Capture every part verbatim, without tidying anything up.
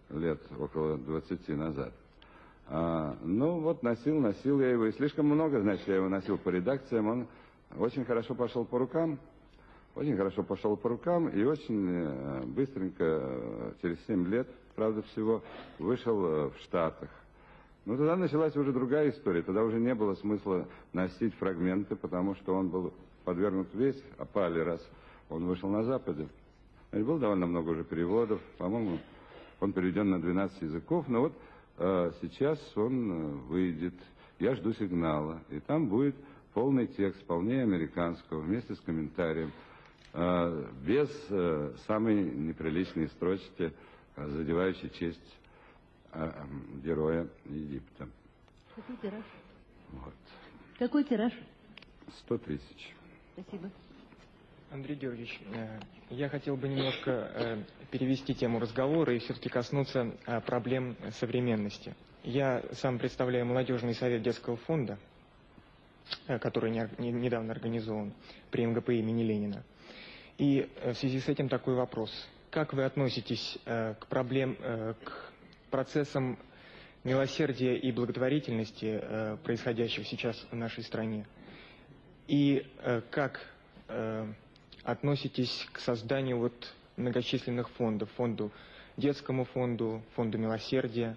лет около двадцати назад. А, ну вот носил, носил я его, и слишком много, значит, я его носил по редакциям, он очень хорошо пошел по рукам, очень хорошо пошел по рукам, и очень быстренько, через семь лет, правда, всего, вышел в Штатах. Ну, тогда началась уже другая история, тогда уже не было смысла носить фрагменты, потому что он был подвергнут весь опале, раз он вышел на Западе. И было довольно много уже переводов, по-моему, он переведен на двенадцать языков, но вот э, сейчас он выйдет, я жду сигнала, и там будет полный текст, полнее американского, вместе с комментарием, э, без э, самой неприличной строчки, э, задевающей честь э, э, героя Египта. Какой тираж? Вот. Какой тираж? Сто тысяч. Спасибо. Андрей Георгиевич, я хотел бы немножко перевести тему разговора и все-таки коснуться проблем современности. Я сам представляю молодежный совет детского фонда, который недавно организован при эм гэ пэ имени Ленина. И в связи с этим такой вопрос. Как вы относитесь к проблем, к процессам милосердия и благотворительности, происходящих сейчас в нашей стране? И как относитесь к созданию вот многочисленных фондов, фонду детскому фонду, фонду милосердия?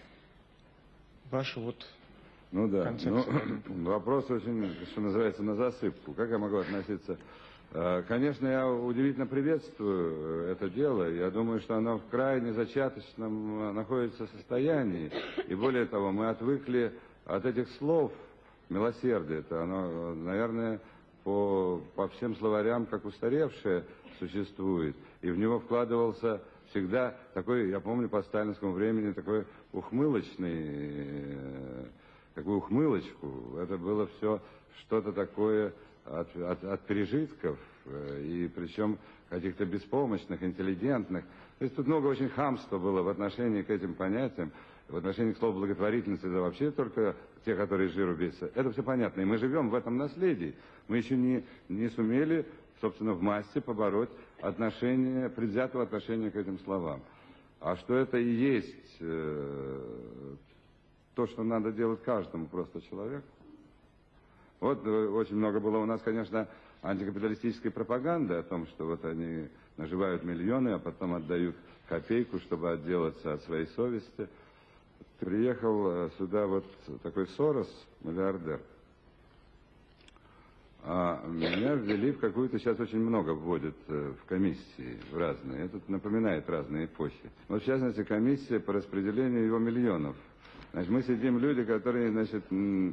Вашу вот ну да, концепцию. Ну, вопрос очень, что называется, на засыпку. Как я могу относиться? Конечно, я удивительно приветствую это дело. Я думаю, что оно в крайне зачаточном находится состоянии. И более того, мы отвыкли от этих слов милосердие. Это оно, наверное, По, по всем словарям, как устаревшее, существует. И в него вкладывался всегда такой, я помню, по сталинскому времени, такой ухмылочный, такую ухмылочку. Это было все что-то такое от, от, от пережитков, и причем каких-то беспомощных, интеллигентных. То есть тут много очень хамства было в отношении к этим понятиям. В отношении к слову благотворительности, это вообще только те, которые жиру бесятся. Это все понятно. И мы живем в этом наследии. Мы еще не, не сумели, собственно, в массе побороть отношение, предвзятого отношения к этим словам. А что это и есть э, то, что надо делать каждому просто человеку. Вот э, очень много было у нас, конечно, антикапиталистической пропаганды о том, что вот они наживают миллионы, а потом отдают копейку, чтобы отделаться от своей совести. Приехал сюда вот такой Сорос, миллиардер, а меня ввели в какую-то, сейчас очень много вводят в комиссии, в разные. Это напоминает разные эпохи. Вот в частности комиссия по распределению его миллионов. Значит, мы сидим люди, которые, значит, не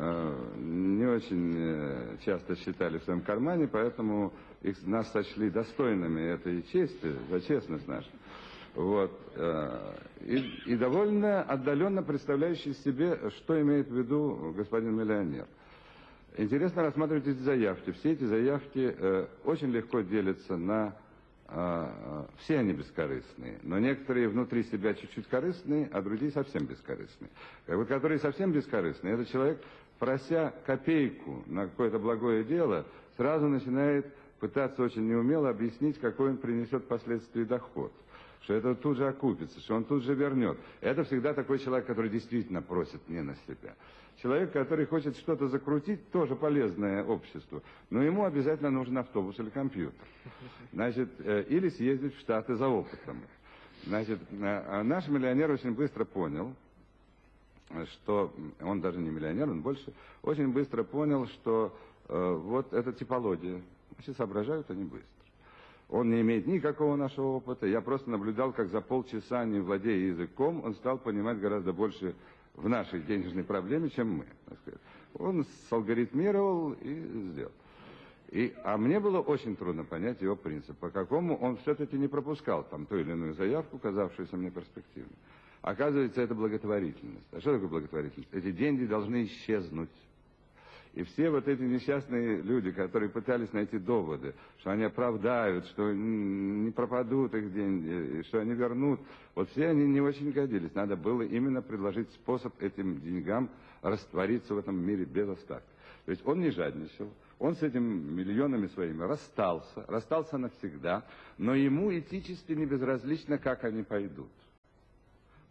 очень часто считали в своем кармане, поэтому их, нас сочли достойными этой чести, за честность нашу. Вот. И, и довольно отдаленно представляющий себе, что имеет в виду господин миллионер. Интересно рассматривать эти заявки. Все эти заявки э, очень легко делятся на... Э, все они бескорыстные, но некоторые внутри себя чуть-чуть корыстные, а другие совсем бескорыстные. Вот которые совсем бескорыстные, этот человек, прося копейку на какое-то благое дело, сразу начинает пытаться очень неумело объяснить, какой он принесет впоследствии доход. Что это тут же окупится, что он тут же вернет. Это всегда такой человек, который действительно просит не на себя. Человек, который хочет что-то закрутить, тоже полезное обществу, но ему обязательно нужен автобус или компьютер. Значит, или съездить в Штаты за опытом. Значит, наш миллионер очень быстро понял, что, он даже не миллионер, он больше, очень быстро понял, что э, вот эта типология, вообще соображают они быстро. Он не имеет никакого нашего опыта. Я просто наблюдал, как за полчаса, не владея языком, он стал понимать гораздо больше в нашей денежной проблеме, чем мы. Так сказать. Он салгоритмировал и сделал. И, а мне было очень трудно понять его принцип, по какому он все-таки не пропускал там ту или иную заявку, казавшуюся мне перспективной. Оказывается, это благотворительность. А что такое благотворительность? Эти деньги должны исчезнуть. И все вот эти несчастные люди, которые пытались найти доводы, что они оправдают, что не пропадут их деньги, что они вернут, вот все они не очень годились. Надо было именно предложить способ этим деньгам раствориться в этом мире без остатка. То есть он не жадничал, он с этими миллионами своими расстался, расстался навсегда, но ему этически не безразлично, как они пойдут.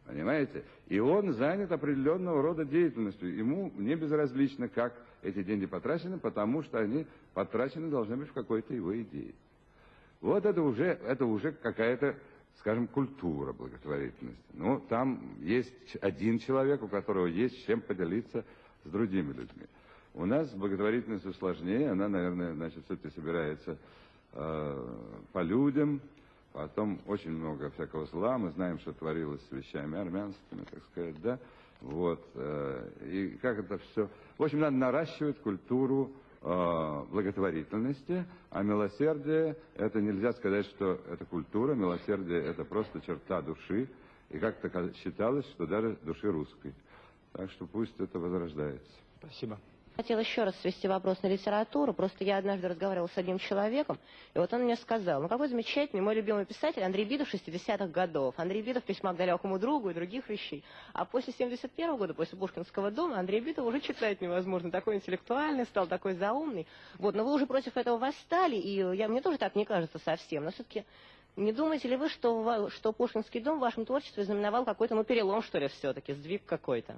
Понимаете? И он занят определенного рода деятельностью. Ему не безразлично, как эти деньги потрачены, потому что они потрачены должны быть в какой-то его идее. Вот это уже, это уже какая-то, скажем, культура благотворительности. Ну, там есть один человек, у которого есть чем поделиться с другими людьми. У нас с благотворительностью сложнее, она, наверное, значит, все-таки собирается э, по людям, потом очень много всякого зла, мы знаем, что творилось с вещами армянскими, так сказать, да, вот, э, и как это все, в общем, надо наращивать культуру э, благотворительности, а милосердие, это нельзя сказать, что это культура, милосердие это просто черта души, и как-то считалось, что даже души русской, так что пусть это возрождается. Спасибо. Хотела еще раз свести вопрос на литературу. Просто я однажды разговаривала с одним человеком, и вот он мне сказал, ну какой замечательный мой любимый писатель Андрей Бидов шестидесятых годов. Андрей Бидов «Письма к далекому другу» и других вещей. А после семьдесят первого года, после Пушкинского дома, Андрей Бидов уже читать невозможно. Такой интеллектуальный стал, такой заумный. Вот, но вы уже против этого восстали, и я, мне тоже так не кажется совсем. Но все-таки не думаете ли вы, что, что Пушкинский дом в вашем творчестве знаменовал какой-то, ну, перелом, что ли, все-таки, сдвиг какой-то?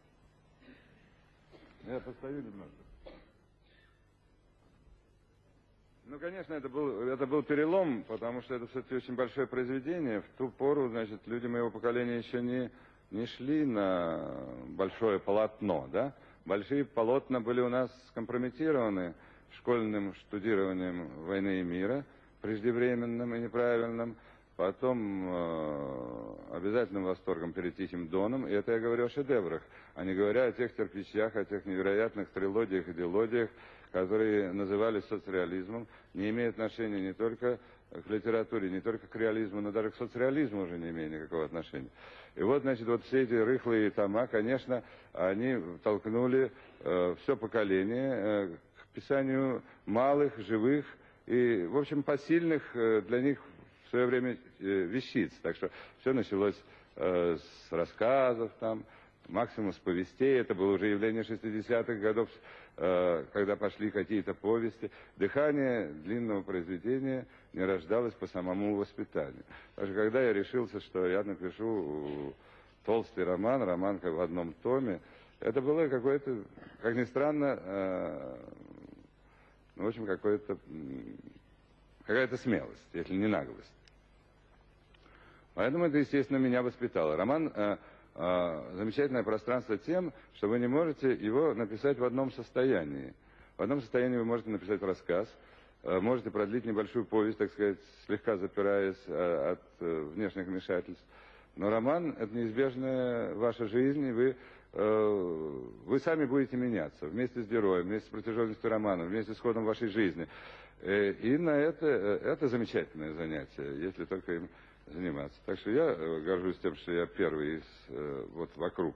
Я постою немножко. Ну, конечно, это был, это был перелом, потому что это все-таки очень большое произведение. В ту пору, значит, люди моего поколения еще не, не шли на большое полотно, да? Большие полотна были у нас скомпрометированы школьным штудированием «Войны и мира», преждевременным и неправильным, потом э, обязательным восторгом перед «Тихим доном», и это я говорю о шедеврах, а не говоря о тех кирпичах, о тех невероятных трилогиях и дилогиях, которые назывались соцреализмом, не имеют отношения не только к литературе, не только к реализму, но даже к соцреализму уже не имеют никакого отношения. И вот, значит, вот все эти рыхлые тома, конечно, они толкнули э, все поколение э, к писанию малых, живых и, в общем, посильных э, для них в свое время э, вещиц. Так что все началось э, с рассказов, там, максимум с повестей. Это было уже явление шестидесятых годов, э, когда пошли какие-то повести. Дыхание длинного произведения не рождалось по самому воспитанию. Даже когда я решился, что я напишу толстый роман, роман как в одном томе, это было какое-то, как ни странно, э, ну, в общем, какое-то, какая-то смелость, если не наглость. Поэтому это, естественно, меня воспитало. Роман э, э, «Замечательное пространство» тем, что вы не можете его написать в одном состоянии. В одном состоянии вы можете написать рассказ, э, можете продлить небольшую повесть, так сказать, слегка запираясь э, от э, внешних вмешательств. Но роман – это неизбежная ваша жизнь, и вы, э, вы сами будете меняться вместе с героем, вместе с протяженностью романа, вместе с ходом вашей жизни. Э, и на это, это замечательное занятие, если только им заниматься. Так что я горжусь тем, что я первый из, э, вот вокруг,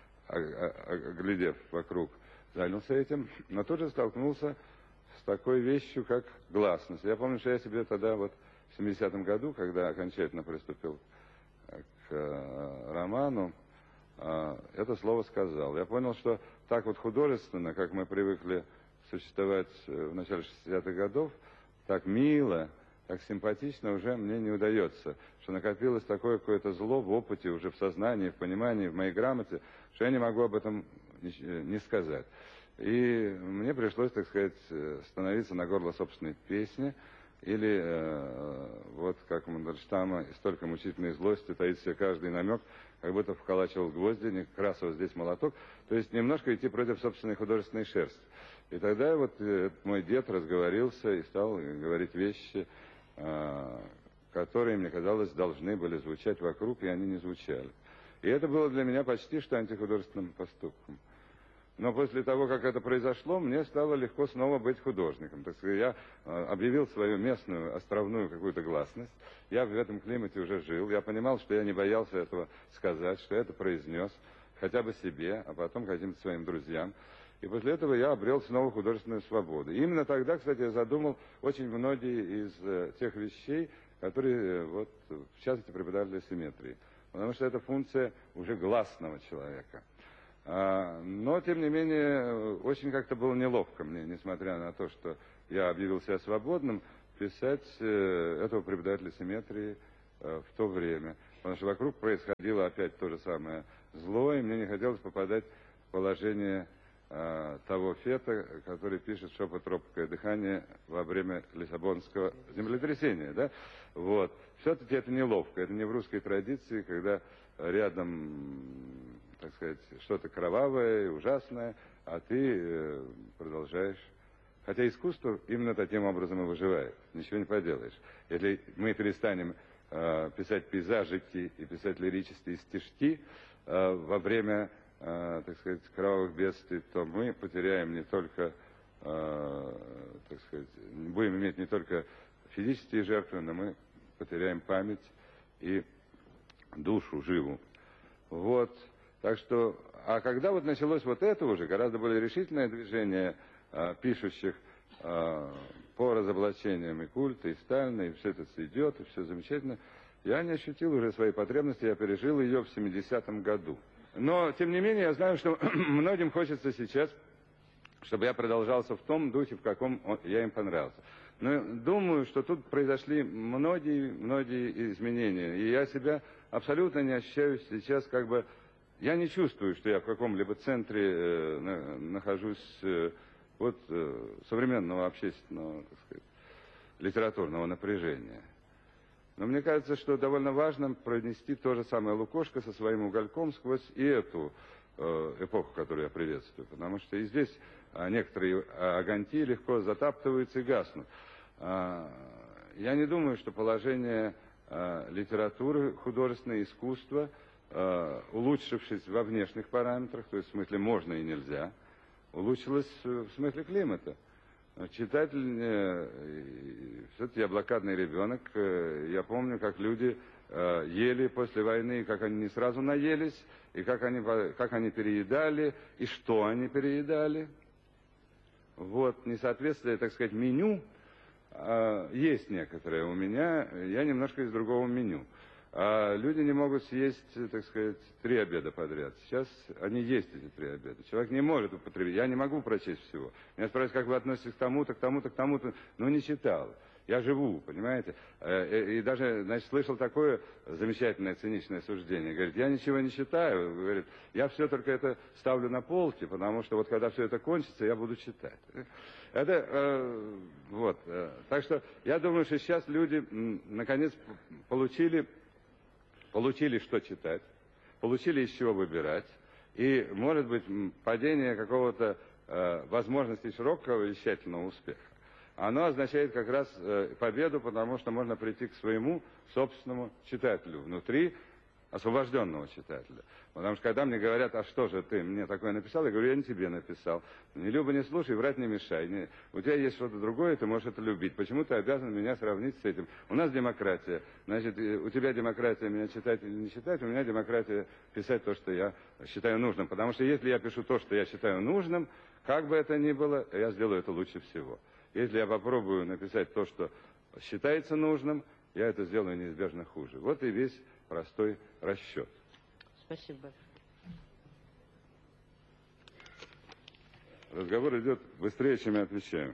оглядев вокруг, занялся этим, но тут же столкнулся с такой вещью, как гласность. Я помню, что я себе тогда, вот в семидесятом году, когда окончательно приступил к э, роману, э, это слово сказал. Я понял, что так вот художественно, как мы привыкли существовать в начале шестидесятых годов, так мило, так симпатично уже мне не удается, что накопилось такое какое-то зло в опыте, уже в сознании, в понимании, в моей грамоте, что я не могу об этом не, не сказать. И мне пришлось, так сказать, становиться на горло собственной песни, или э, вот как у Мандельштама, столько мучительной злости таит в себе каждый намек, как будто вколачивал гвозди, не красил здесь молоток, то есть немножко идти против собственной художественной шерсти. И тогда вот э, мой дед разговорился и стал говорить вещи, э, которые, мне казалось, должны были звучать вокруг, и они не звучали. И это было для меня почти что антихудожественным поступком. Но после того, как это произошло, мне стало легко снова быть художником. Так сказать, я э, объявил свою местную, островную какую-то гласность. Я в этом климате уже жил. Я понимал, что я не боялся этого сказать, что я это произнес хотя бы себе, а потом каким-то своим друзьям. И после этого я обрел снова художественную свободу. И именно тогда, кстати, я задумал очень многие из э, тех вещей, которые, э, вот, в частности, преподавали симметрии. Потому что это функция уже гласного человека. А, но, тем не менее, очень как-то было неловко мне, несмотря на то, что я объявил себя свободным, писать э, этого преподавателя симметрии э, в то время. потому что вокруг происходило опять то же самое зло, и мне не хотелось попадать в положение э, того Фета, который пишет «Шепот, робкое дыхание» во время Лиссабонского землетрясения. Да? Вот. Все-таки это неловко, это не в русской традиции, когда рядом, так сказать, что-то кровавое и ужасное, а ты э, продолжаешь. Хотя искусство именно таким образом и выживает. Ничего не поделаешь. Если мы перестанем э, писать пейзажики и писать лирические стишки э, во время, э, так сказать, кровавых бедствий, то мы потеряем не только, э, так сказать, будем иметь не только физические жертвы, но мы потеряем память и душу живу. Вот. Так что, а когда вот началось вот это уже, гораздо более решительное движение а, пишущих а, по разоблачениям и культа, и Сталина, и все это идет, и все замечательно, я не ощутил уже своей потребности, я пережил ее в семидесятом году. Но, тем не менее, я знаю, что многим хочется сейчас, чтобы я продолжался в том духе, в каком он, я им понравился. Но думаю, что тут произошли многие, многие изменения, и я себя абсолютно не ощущаю сейчас как бы... Я не чувствую, что я в каком-либо центре э, на, нахожусь э, вот, э, современного общественного, так сказать, литературного напряжения. Но мне кажется, что довольно важно пронести то же самое Лукошко со своим угольком сквозь и эту э, эпоху, которую я приветствую. Потому что и здесь а, некоторые огоньки легко затаптываются и гаснут. А, я не думаю, что положение а, литературы, художественного искусства, улучшившись во внешних параметрах, то есть в смысле можно и нельзя, улучшилось в смысле климата. Читатель, все-таки я блокадный ребенок, я помню, как люди ели после войны, как они не сразу наелись, и как они, как они переедали, и что они переедали. Вот, несоответствие, так сказать, меню есть некоторое у меня, я немножко из другого меню. А люди не могут съесть, так сказать, три обеда подряд. Сейчас они есть эти три обеда. Человек не может употребить. Я не могу прочесть всего. Меня спрашивают, как вы относитесь к тому-то, к тому-то, к тому-то. Ну, не читал. Я живу, понимаете? И даже, значит, слышал такое замечательное, циничное суждение. Говорит, я ничего не читаю. Говорит, я все только это ставлю на полки, потому что вот когда все это кончится, я буду читать. Это, э, вот. Так что я думаю, что сейчас люди, наконец, получили... Получили, что читать, получили, из чего выбирать, и, может быть, падение какого-то э, возможности широкого вещательного успеха, оно означает как раз э, победу, потому что можно прийти к своему собственному читателю, внутри освобожденного читателя. Потому что когда мне говорят, а что же ты мне такое написал, я говорю, я не тебе написал. Не люба, не слушай, врать не мешай. Не... У тебя есть что-то другое, ты можешь это любить. Почему ты обязан меня сравнить с этим? У нас демократия. Значит, у тебя демократия меня читать или не читать, у меня демократия писать то, что я считаю нужным. Потому что если я пишу то, что я считаю нужным, как бы это ни было, я сделаю это лучше всего. Если я попробую написать то, что считается нужным, я это сделаю неизбежно хуже. Вот и весь простой расчет. Спасибо большое. Разговор идет быстрее, чем я отвечаю.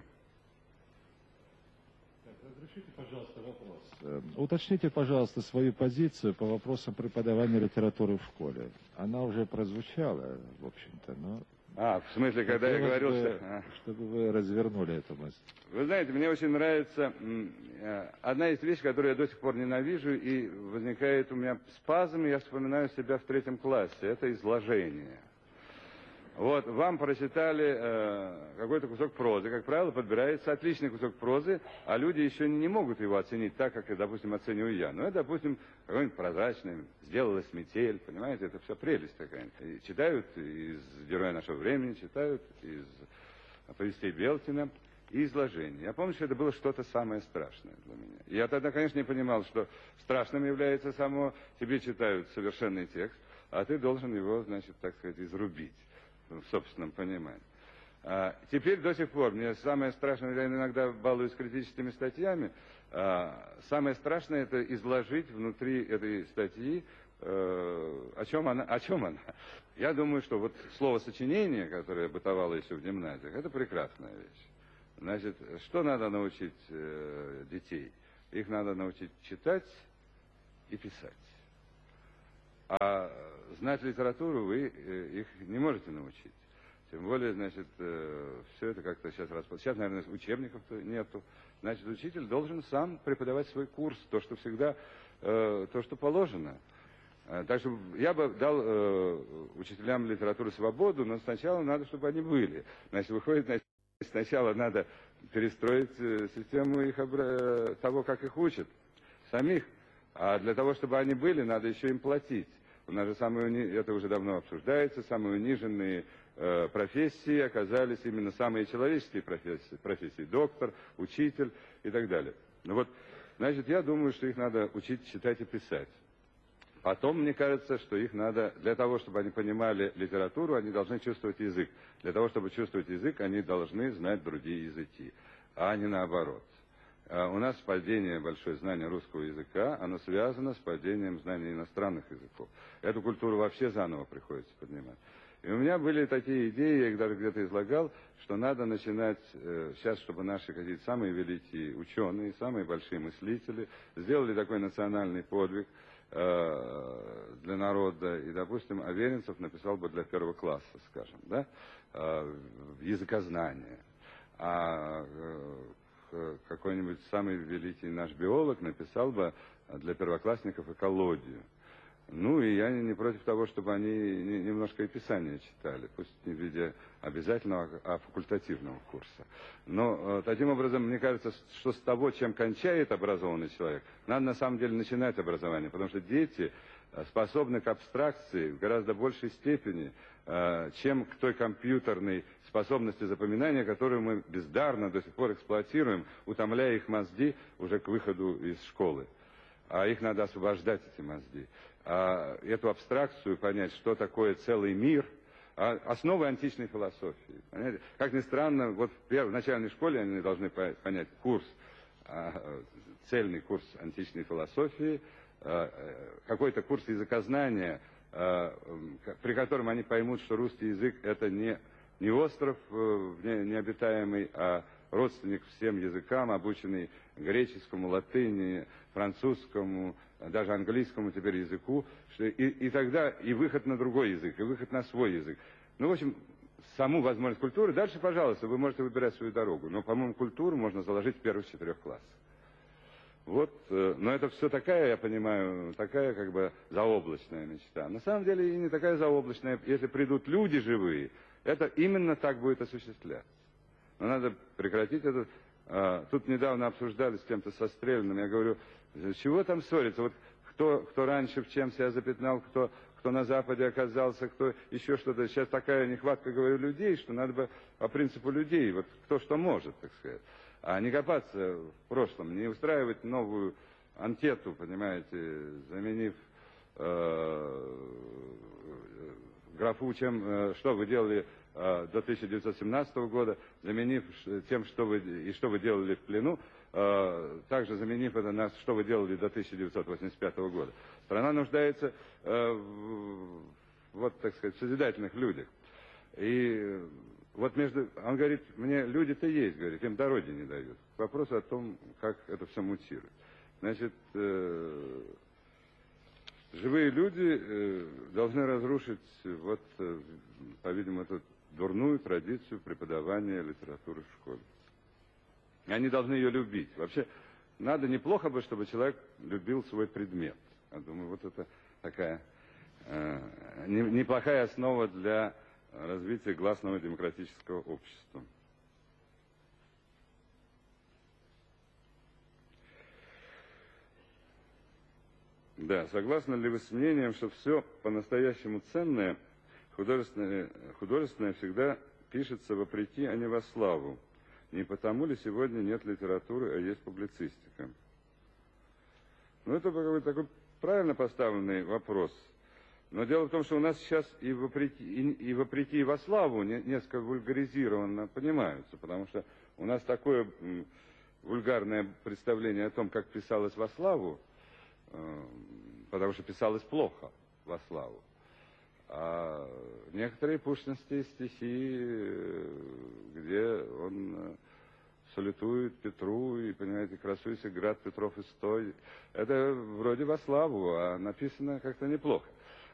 Так, разрешите, пожалуйста, вопрос. Э, уточните, пожалуйста, свою позицию по вопросам преподавания литературы в школе. Она уже прозвучала, в общем-то, но... А, в смысле, когда я говорил, бы, что... А. Чтобы вы развернули эту мысль. Вы знаете, мне очень нравится одна из вещей, которую я до сих пор ненавижу, и возникает у меня спазм, и я вспоминаю себя в третьем классе. Это изложение. Вот, вам прочитали э, какой-то кусок прозы, как правило, подбирается отличный кусок прозы, а люди еще не могут его оценить так, как, допустим, оцениваю я. Ну, это, допустим, какой-нибудь прозрачный, сделалась метель, понимаете, это все прелесть такая. И читают из «Героя нашего времени», читают из повестей Белкина и изложения. Я помню, что это было что-то самое страшное для меня. Я тогда, конечно, не понимал, что страшным является само, тебе читают совершенный текст, а ты должен его, значит, так сказать, изрубить. В собственном понимании. А, теперь до сих пор мне самое страшное, я иногда балуюсь критическими статьями, а, самое страшное это изложить внутри этой статьи, э, о чем она, о чем она. Я думаю, что вот слово сочинение, которое бытовало еще в гимназиях, это прекрасная вещь. Значит, что надо научить э, детей? Их надо научить читать и писать. А знать литературу вы их не можете научить. Тем более, значит, все это как-то сейчас распад. Сейчас, наверное, учебников-то нету. Значит, учитель должен сам преподавать свой курс, то, что всегда, то, что положено. Так что я бы дал э, учителям литературы свободу, но сначала надо, чтобы они были. Значит, выходит, значит, сначала надо перестроить э, систему их обра... того, как их учат, самих. А для того, чтобы они были, надо еще им платить. У нас же самые, уни... это уже давно обсуждается, самые униженные э, профессии оказались именно самые человеческие профессии. Профессии доктор, учитель и так далее. Ну вот, значит, я думаю, что их надо учить читать и писать. Потом, мне кажется, что их надо, для того, чтобы они понимали литературу, они должны чувствовать язык. Для того, чтобы чувствовать язык, они должны знать другие языки, а не наоборот. У нас падение, большое знание русского языка, оно связано с падением знания иностранных языков. Эту культуру вообще заново приходится поднимать. И у меня были такие идеи, я их даже где-то излагал, что надо начинать э, сейчас, чтобы наши какие-то самые великие ученые, самые большие мыслители сделали такой национальный подвиг для народа, и, допустим, Аверинцев написал бы для первого класса, скажем, да, языкознание, а какой-нибудь самый великий наш биолог написал бы для первоклассников экологию. Ну, и я не против того, чтобы они немножко и писание читали, пусть не в виде обязательного, а факультативного курса. Но таким образом, мне кажется, что с того, чем кончает образованный человек, надо на самом деле начинать образование, потому что дети способны к абстракции в гораздо большей степени, чем к той компьютерной способности запоминания, которую мы бездарно до сих пор эксплуатируем, утомляя их мозги уже к выходу из школы. А их надо освобождать, эти мозги. А эту абстракцию понять, что такое целый мир, а основы античной философии. Понимаете? Как ни странно, вот в, первой, в начальной школе они должны понять курс, цельный курс античной философии, какой-то курс языкознания, при котором они поймут, что русский язык это не, не остров необитаемый, а родственник всем языкам, обученный греческому, латыни, французскому, даже английскому теперь языку, что и, и тогда и выход на другой язык, и выход на свой язык. Ну, в общем, саму возможность культуры. Дальше, пожалуйста, вы можете выбирать свою дорогу. Но, по-моему, культуру можно заложить в первых четырех классах. Вот, но это все такая, я понимаю, такая как бы заоблачная мечта. На самом деле и не такая заоблачная. Если придут люди живые, это именно так будет осуществляться. Но надо прекратить это. Тут недавно обсуждали с кем-то со Стрельным, я говорю, чего там ссориться? Вот кто, кто раньше в чем себя запятнал, кто, кто на Западе оказался, кто еще что-то. Сейчас такая нехватка, говорю, людей, что надо бы по принципу людей, вот кто что может, так сказать. А не копаться в прошлом, не устраивать новую анкету, понимаете, заменив э, графу, чем, э, что вы делали э, до тысяча девятьсот семнадцатого года, заменив тем, что вы, и что вы делали в плену, э, также заменив это на что вы делали до тысяча девятьсот восемьдесят пятого года. Страна нуждается э, в, вот, так сказать, в созидательных людях. И вот между, он говорит, мне люди-то есть, говорит, им дороги не дают. Вопрос о том, как это все мутирует. Значит, э, живые люди э, должны разрушить, вот, э, по-видимому, эту дурную традицию преподавания литературы в школе. Они должны ее любить. Вообще, надо неплохо бы, чтобы человек любил свой предмет. Я думаю, вот это такая э, не, неплохая основа для развития гласного демократического общества. Да, согласны ли вы с мнением, что все по-настоящему ценное, художественное, художественное всегда пишется вопреки, а не во славу? Не потому ли сегодня нет литературы, а есть публицистика? Ну, это такой правильно поставленный вопрос. Но дело в том, что у нас сейчас и вопреки, и, и вопреки, и во славу не, несколько вульгаризированно понимаются, потому что у нас такое м, вульгарное представление о том, как писалось во славу, э, потому что писалось плохо во славу. А некоторые пушкинские стихи, э, где он э, салютует Петру, и, понимаете, красуйся, град Петров и стой, это вроде во славу, а написано как-то неплохо.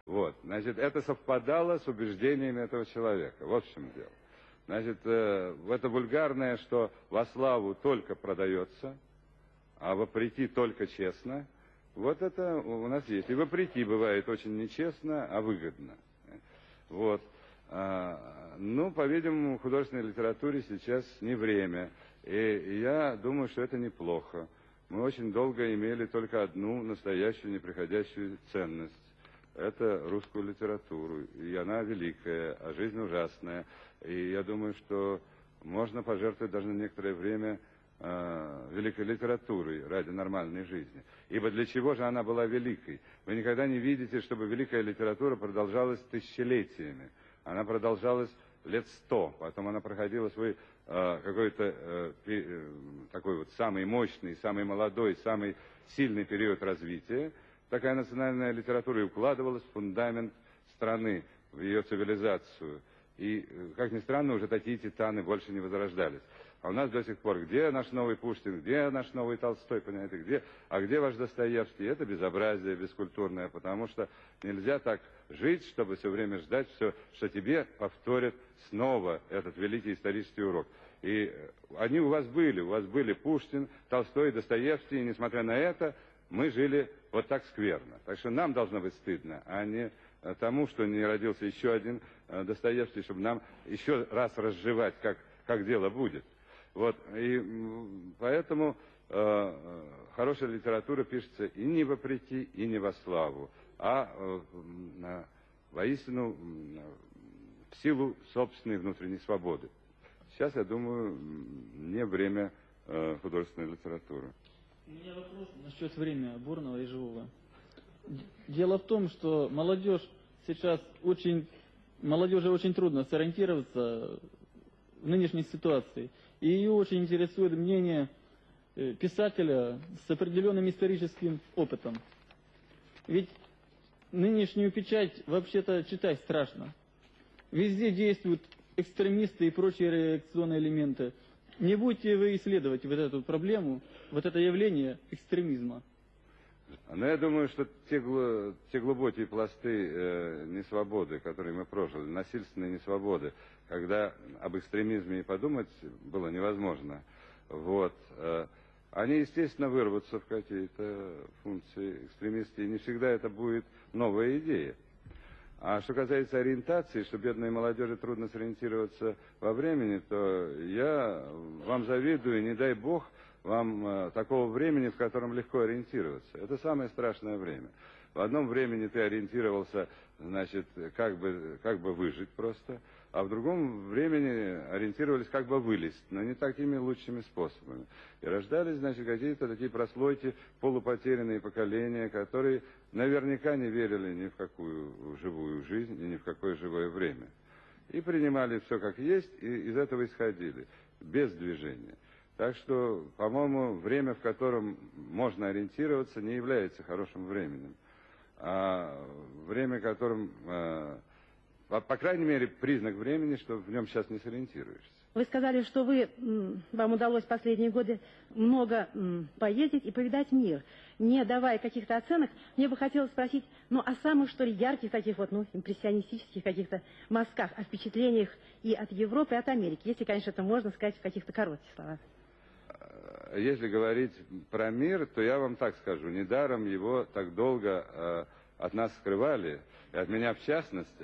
Вот, значит, это совпадало с убеждениями этого человека. Вот в чем дело. Значит, э, это вульгарное, что во славу только продается, а вопреки только честно. Вот это у нас есть. И вопреки бывает очень нечестно, а выгодно. Вот. А, ну, по-видимому, в художественной литературе сейчас не время. И я думаю, что это неплохо. Мы очень долго имели только одну настоящую неприходящую ценность. Это русскую литературу. И она великая, а жизнь ужасная. И я думаю, что можно пожертвовать даже на некоторое время э, великой литературой ради нормальной жизни. Ибо для чего же она была великой? Вы никогда не видите, чтобы великая литература продолжалась тысячелетиями. Она продолжалась лет сто. Потом она проходила свой э, какой-то э, э, такой вот самый мощный, самый молодой, самый сильный период развития. Такая национальная литература и укладывалась в фундамент страны, в ее цивилизацию. И, как ни странно, уже такие титаны больше не возрождались. А у нас до сих пор, где наш новый Пушкин, где наш новый Толстой, понимаете, где, а где ваш Достоевский? Это безобразие бескультурное, потому что нельзя так жить, чтобы все время ждать, все, что тебе повторят снова этот великий исторический урок. И они у вас были, у вас были Пушкин, Толстой, Достоевский, и несмотря на это, мы жили вот так скверно. Так что нам должно быть стыдно, а не тому, что не родился еще один Достоевский, чтобы нам еще раз разжевать, как, как дело будет. Вот, и поэтому э, хорошая литература пишется и не вопреки, и не во славу, а э, воистину в силу собственной внутренней свободы. Сейчас, я думаю, не время э, художественной литературы. У меня вопрос насчет времени бурного и живого. Дело в том, что молодежь сейчас очень, молодежи очень трудно сориентироваться в нынешней ситуации. И ее очень интересует мнение писателя с определенным историческим опытом. Ведь нынешнюю печать вообще-то читать страшно. Везде действуют экстремисты и прочие реакционные элементы. Не будете вы исследовать вот эту проблему, вот это явление экстремизма? Но я думаю, что те, те глубокие пласты э, несвободы, которые мы прожили, насильственные несвободы, когда об экстремизме и подумать было невозможно, вот, э, они, естественно, вырвутся в какие-то функции экстремистские, и не всегда это будет новая идея. А что касается ориентации, что бедной молодежи трудно сориентироваться во времени, то я вам завидую, не дай бог вам э, такого времени, в котором легко ориентироваться. Это самое страшное время. В одном времени ты ориентировался, значит, как бы, как бы выжить просто, а в другом времени ориентировались, как бы вылезть, но не такими лучшими способами. И рождались, значит, какие-то такие прослойки, полупотерянные поколения, которые наверняка не верили ни в какую живую жизнь и ни в какое живое время. И принимали все как есть, и из этого исходили, без движения. Так что, по-моему, время, в котором можно ориентироваться, не является хорошим временем. А время, которым, э, по, по крайней мере, признак времени, что в нем сейчас не сориентируешься. Вы сказали, что вы, вам удалось в последние годы много поездить и повидать мир. Не давая каких-то оценок, мне бы хотелось спросить, ну, о самых, что ли, ярких таких вот, ну, импрессионистических каких-то мазках, о впечатлениях и от Европы, и от Америки, если, конечно, это можно сказать в каких-то коротких словах. Если говорить про мир, то я вам так скажу, недаром его так долго э, от нас скрывали, и от меня в частности,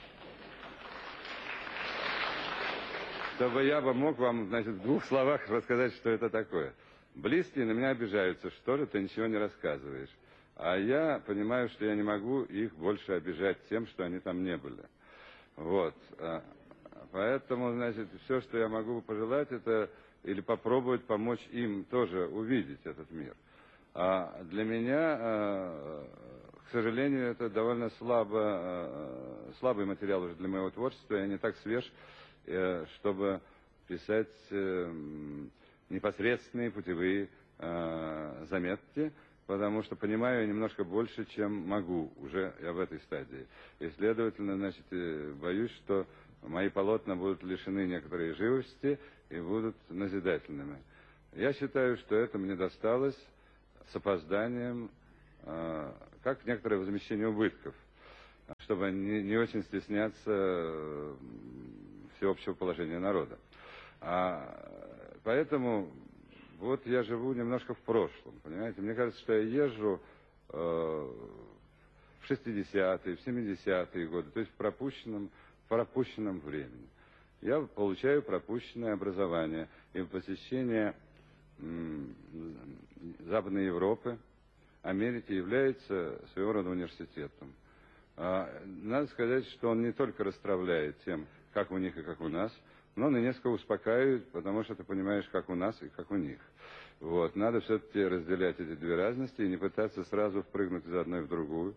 чтобы я бы мог вам, значит, в двух словах рассказать, что это такое. Близкие на меня обижаются, что ли, ты ничего не рассказываешь. А я понимаю, что я не могу их больше обижать тем, что они там не были. Вот. Поэтому, значит, все, что я могу пожелать, это или попробовать помочь им тоже увидеть этот мир. А для меня, к сожалению, это довольно слабо, слабый материал уже для моего творчества, я не так свеж, чтобы писать непосредственные путевые заметки, потому что понимаю я немножко больше, чем могу уже я в этой стадии. И, следовательно, значит, боюсь, что мои полотна будут лишены некоторой живости и будут назидательными. Я считаю, что это мне досталось с опозданием, как некоторое возмещение убытков. чтобы не, не очень стесняться всеобщего положения народа. А, поэтому вот я живу немножко в прошлом, понимаете. Мне кажется, что я езжу э, в шестидесятые, в семидесятые годы, то есть в пропущенном, в пропущенном времени. Я получаю пропущенное образование и посещение м, Западной Европы, Америки является своего рода университетом. А, надо сказать, что он не только расстравляет тем, как у них и как у нас, но он и несколько успокаивает, потому что ты понимаешь, как у нас и как у них. Вот. Надо все-таки разделять эти две разности и не пытаться сразу впрыгнуть из одной в другую.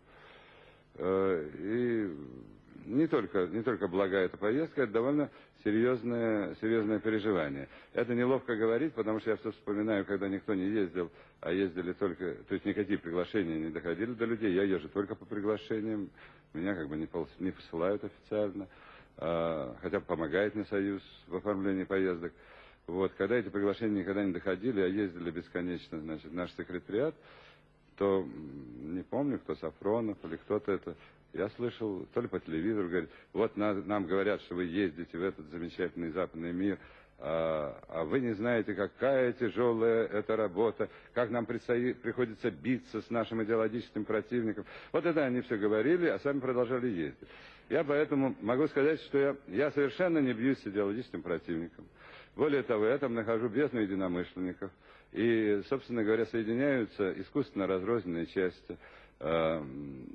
И не только, не только блага эта поездка, это довольно серьезное, серьезное переживание. Это неловко говорить, потому что я все вспоминаю, когда никто не ездил, а ездили только, то есть никакие приглашения не доходили до людей. Я езжу только по приглашениям, меня как бы не, пол, не посылают официально, а, хотя помогает мне Союз в оформлении поездок. Вот, когда эти приглашения никогда не доходили, а ездили бесконечно, значит, наш секретариат, то не помню, кто Сафронов или кто-то это, я слышал, то ли по телевизору, говорит, вот на, нам говорят, что вы ездите в этот замечательный западный мир, а, а вы не знаете, какая тяжелая эта работа, как нам предстоит, приходится биться с нашим идеологическим противником. Вот это они все говорили, а сами продолжали ездить. Я поэтому могу сказать, что я, я совершенно не бьюсь с идеологическим противником. Более того, я там нахожу бездну единомышленников. И, собственно говоря, соединяются искусственно разрозненные части, э,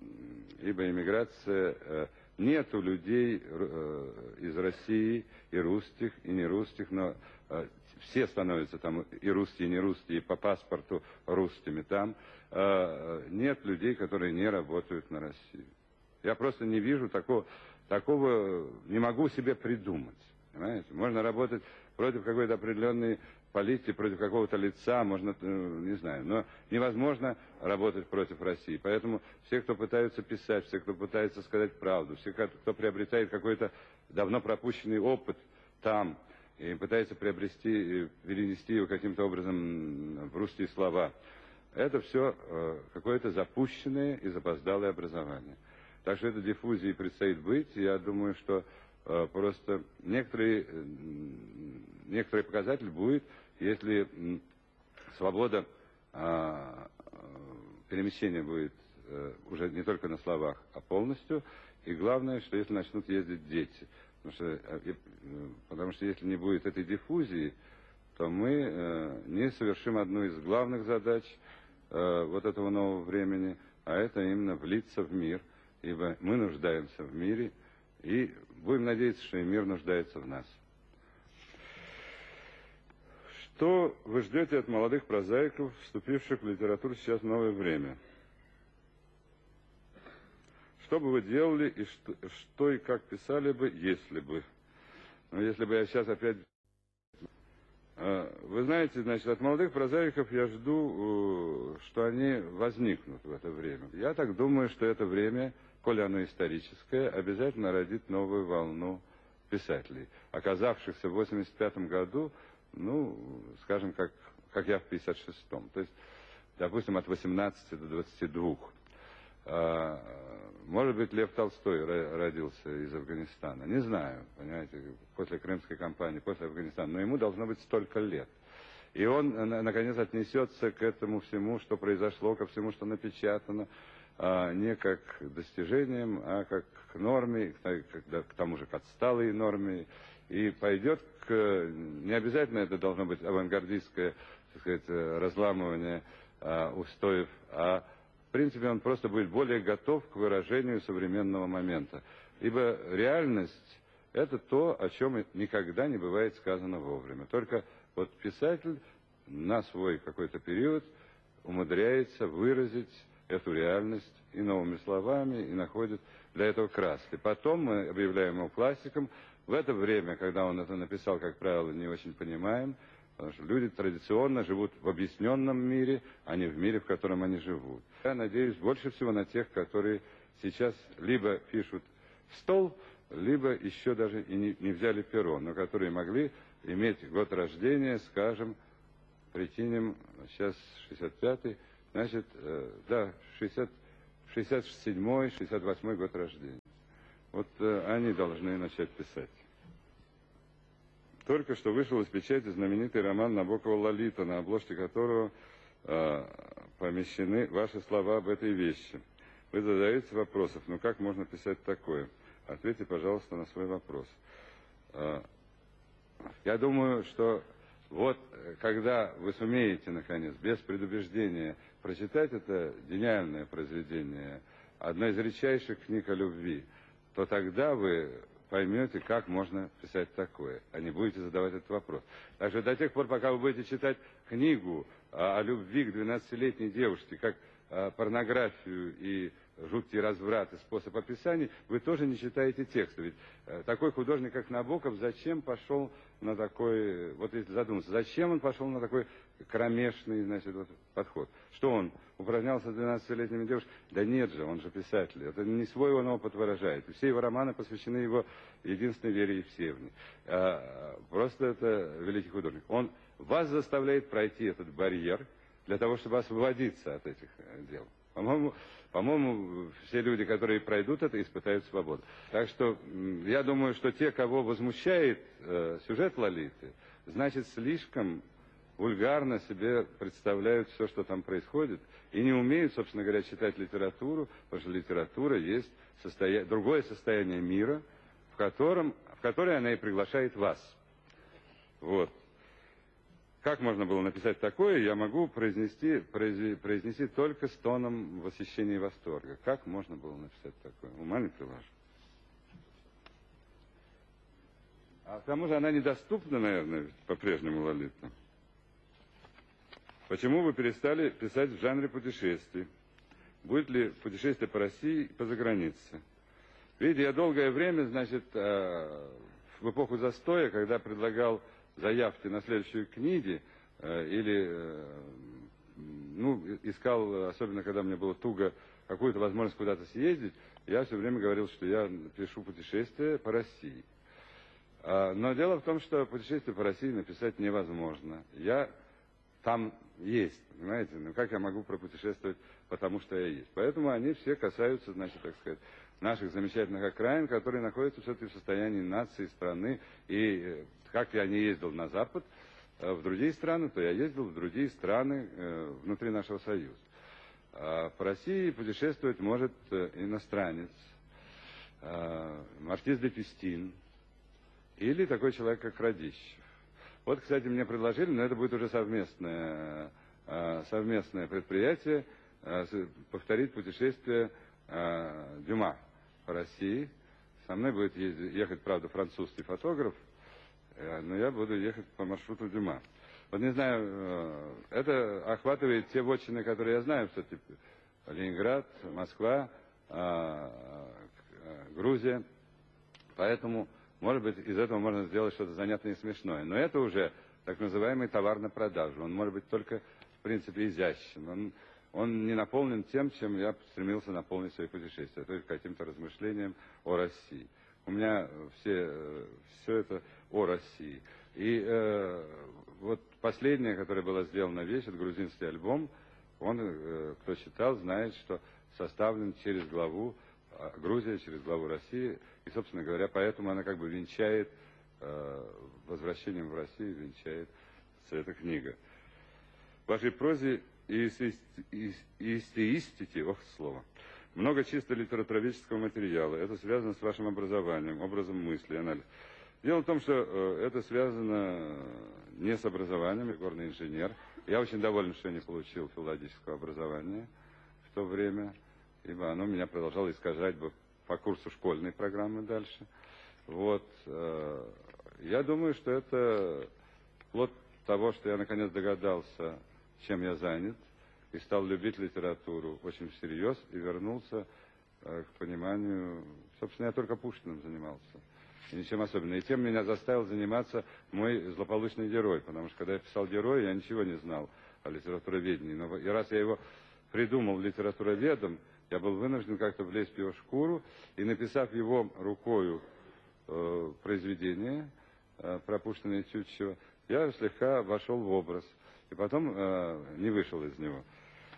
ибо иммиграция, э, нету людей э, из России, и русских, и не русских, но э, все становятся там и русские, и не русские, и по паспорту русскими там. Э, нет людей, которые не работают на Россию. Я просто не вижу такого, такого не могу себе придумать. Понимаете? Можно работать против какой-то определенной политики, против какого-то лица, можно, не знаю, но невозможно работать против России. Поэтому все, кто пытаются писать, все, кто пытается сказать правду, все, кто приобретает какой-то давно пропущенный опыт там и пытается приобрести, перенести его каким-то образом в русские слова, это все какое-то запущенное и запоздалое образование. Так что этой диффузии предстоит быть. Я думаю, что просто некоторые, некоторый показатель будет, если свобода а, перемещения будет а, уже не только на словах, а полностью. И главное, что если начнут ездить дети. Потому что, потому что если не будет этой диффузии, то мы а, не совершим одну из главных задач а, вот этого нового времени, а это именно влиться в мир. Ибо мы нуждаемся в мире, и будем надеяться, что и мир нуждается в нас. Что вы ждете от молодых прозаиков, вступивших в литературу сейчас в новое время? Что бы вы делали, и что, что и как писали бы, если бы? Ну, если бы я сейчас опять... Вы знаете, значит, от молодых прозаиков я жду, что они возникнут в это время. Я так думаю, что это время, коли оно историческое, обязательно родит новую волну писателей, оказавшихся в восемьдесят пятом году, ну, скажем, как, как я в пятьдесят шестом. То есть, допустим, от восемнадцати до двадцати двух. А, может быть, Лев Толстой родился из Афганистана. Не знаю, понимаете, после Крымской кампании, после Афганистана. Но ему должно быть столько лет. И он, наконец, отнесется к этому всему, что произошло, ко всему, что напечатано, а, не как к достижениям, а как к норме, к, к, к тому же к отсталой норме. И пойдет к... Не обязательно это должно быть авангардистское, так сказать, разламывание а, устоев, а в принципе, он просто будет более готов к выражению современного момента. Ибо реальность – это то, о чем никогда не бывает сказано вовремя. Только вот писатель на свой какой-то период умудряется выразить эту реальность и новыми словами, и находит для этого краски. Потом мы объявляем его классиком. В это время, когда он это написал, как правило, не очень понимаем, потому что люди традиционно живут в объясненном мире, а не в мире, в котором они живут. Я надеюсь больше всего на тех, которые сейчас либо пишут в стол, либо еще даже и не, не взяли перо, но которые могли иметь год рождения, скажем, прикинем, сейчас шестьдесят пятый, значит, э, да, шестьдесят шестьдесят седьмой — шестьдесят восьмой год рождения. Вот э, они должны начать писать. Только что вышел из печати знаменитый роман Набокова «Лолита», на обложке которого э, помещены ваши слова об этой вещи. Вы задаете вопросов, ну как можно писать такое? Ответьте, пожалуйста, на свой вопрос. Э, я думаю, что вот когда вы сумеете, наконец, без предубеждения прочитать это гениальное произведение, одна из редчайших книг о любви, то тогда вы поймете, как можно писать такое, а не будете задавать этот вопрос. Так что до тех пор, пока вы будете читать книгу о, о любви к двенадцатилетней девушке, как о, порнографию и жуткий разврат и способ описания, вы тоже не читаете текста. Ведь э, такой художник, как Набоков, зачем пошел на такой, вот если задуматься, зачем он пошел на такой кромешный, значит, вот, подход? Что он упражнялся с двенадцатилетними девушками? Да нет же, он же писатель. Это не свой он опыт выражает. И все его романы посвящены его единственной Вере Евсеевне. А, просто это великий художник. Он вас заставляет пройти этот барьер для того, чтобы освободиться от этих дел. По-моему, по-моему, все люди, которые пройдут это, испытают свободу. Так что я думаю, что те, кого возмущает э, сюжет «Лолиты», значит, слишком вульгарно себе представляют все, что там происходит, и не умеют, собственно говоря, читать литературу, потому что литература есть состоя... другое состояние мира, в, котором... в которое она и приглашает вас. Вот. Как можно было написать такое, я могу произнести, произнести только с тоном восхищения и восторга. Как можно было написать такое? Ума не приложу. А к тому же она недоступна, наверное, по-прежнему, Лолита. Почему вы перестали писать в жанре путешествий? Будет ли путешествие по России и по загранице? Видите, я долгое время, значит, в эпоху застоя, когда предлагал заявки на следующие книги, э, или, э, ну, искал, особенно когда мне было туго, какую-то возможность куда-то съездить, я все время говорил, что я пишу путешествие по России. А, но дело в том, что путешествие по России написать невозможно. Я там есть, понимаете, ну как я могу пропутешествовать, потому что я есть. Поэтому они все касаются, значит, так сказать, наших замечательных окраин, которые находятся все-таки в состоянии нации, страны. И как я не ездил на Запад, в другие страны, то я ездил в другие страны э, внутри нашего Союза. А по России путешествовать может э, иностранец, э, маркиз де Пестин, или такой человек, как Радищев. Вот, кстати, мне предложили, но это будет уже совместное, э, совместное предприятие, э, повторить путешествие э, Дюма по России. Со мной будет ездить, ехать, правда, французский фотограф, но я буду ехать по маршруту Дюма. Вот не знаю, это охватывает те вотчины, которые я знаю, кстати, Ленинград, Москва, Грузия. Поэтому, может быть, из этого можно сделать что-то занятное и смешное. Но это уже так называемый товар на продажу. Он может быть только, в принципе, изящен. Он, он не наполнен тем, чем я стремился наполнить свои путешествия, то есть каким-то размышлением о России. У меня все, все это о России. И э, вот последняя, которая была сделана вещь, это грузинский альбом. Он, э, кто читал, знает, что составлен через главу э, Грузия, через главу России. И, собственно говоря, поэтому она как бы венчает, э, возвращением в Россию венчает эта книга. В вашей прозе и эссеистике, ох, слово, много чисто литературоведческого материала. Это связано с вашим образованием, образом мысли, анализ. Дело в том, что э, это связано не с образованием, я горный инженер. Я очень доволен, что я не получил филологического образования в то время, ибо оно меня продолжало искажать бы по курсу школьной программы дальше. Вот. Э, я думаю, что это плод того, что я наконец догадался, чем я занят, и стал любить литературу очень всерьез, и вернулся э, к пониманию... Собственно, я только Пушкиным занимался, и ничем особенным. И тем меня заставил заниматься мой злополучный герой, потому что, когда я писал героя, я ничего не знал о литературоведении. Но и раз я его придумал литературоведом, я был вынужден как-то влезть в его шкуру, и, написав его рукою э, произведение э, про Пушкина и Тютчева, я слегка вошел в образ, и потом э, не вышел из него.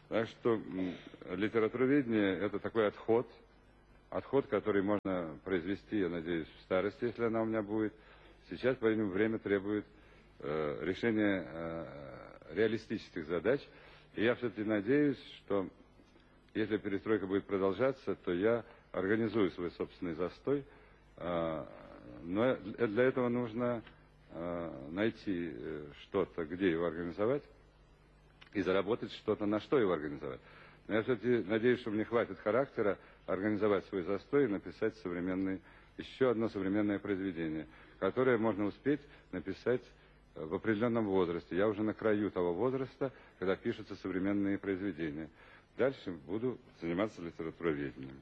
Так что м, литературоведение – это такой отход, отход, который можно произвести, я надеюсь, в старости, если она у меня будет. Сейчас, по-видимому, время требует э, решения э, реалистических задач. И я все-таки надеюсь, что если перестройка будет продолжаться, то я организую свой собственный застой. Э, но для этого нужно э, найти что-то, где его организовать, и заработать что-то, на что его организовать. Но я все-таки надеюсь, что мне хватит характера организовать свой застой и написать современный, еще одно современное произведение, которое можно успеть написать в определенном возрасте. Я уже на краю того возраста, когда пишутся современные произведения. Дальше буду заниматься литературоведением.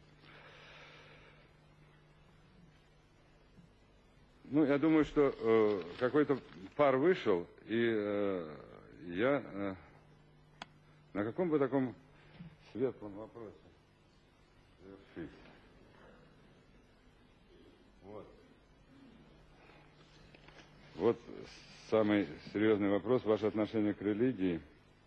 Ну, я думаю, что э, какой-то пар вышел, и э, я э, на каком бы таком светлом вопросе завершить. Вот. Вот самый серьезный вопрос, ваше отношение к религии.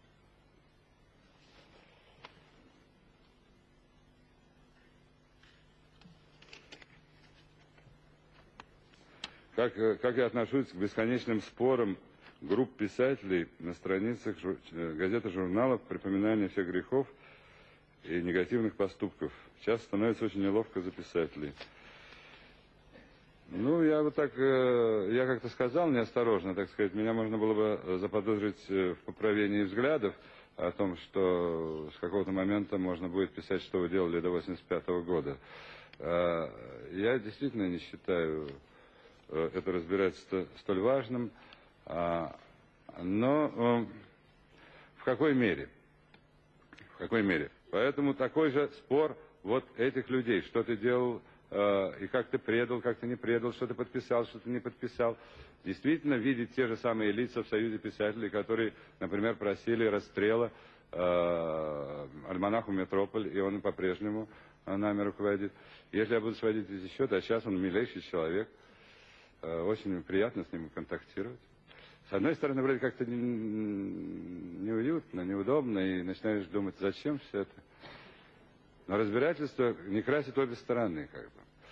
Как, как я отношусь к бесконечным спорам групп писателей на страницах жур... газет и журналов, припоминания всех грехов и негативных поступков. Часто становится очень неловко за писателей. Ну, я вот так, я как-то сказал неосторожно, так сказать, меня можно было бы заподозрить в поправении взглядов о том, что с какого-то момента можно будет писать, что вы делали до восемьдесят пятого года. Я действительно не считаю это разбирательство столь важным, но в какой мере? В какой мере? Поэтому такой же спор вот этих людей, что ты делал и как ты предал, как ты не предал, что ты подписал, что ты не подписал. Действительно видеть те же самые лица в Союзе писателей, которые, например, просили расстрела э, альманаху «Метрополь», и он по-прежнему нами руководит. Если я буду сводить эти счеты, а сейчас он милейший человек, э, очень приятно с ним контактировать. С одной стороны, вроде как-то неуютно, неудобно, и начинаешь думать, зачем все это. Но разбирательство не красит обе стороны, как бы.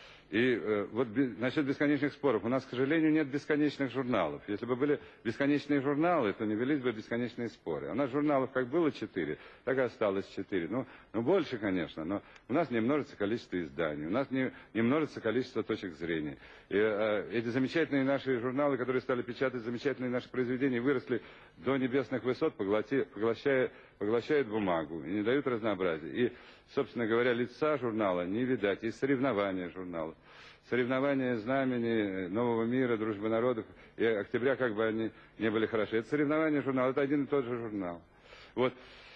И э, вот бе, насчет бесконечных споров. У нас, к сожалению, нет бесконечных журналов. Если бы были бесконечные журналы, то не велись бы бесконечные споры. У нас журналов как было четыре, так и осталось четыре. Ну, ну, больше, конечно, но у нас не множится количество изданий, у нас не, не множится количество точек зрения. И э, эти замечательные наши журналы, которые стали печатать замечательные наши произведения, выросли до небесных высот, поглоти, поглощая, поглощают бумагу и не дают разнообразия. И, собственно говоря, лица журнала не видать, и соревнования журналов. Соревнования знамени нового мира, дружбы народов и октября, как бы они не были хороши. Это соревнования журнала, это один и тот же журнал. Вот.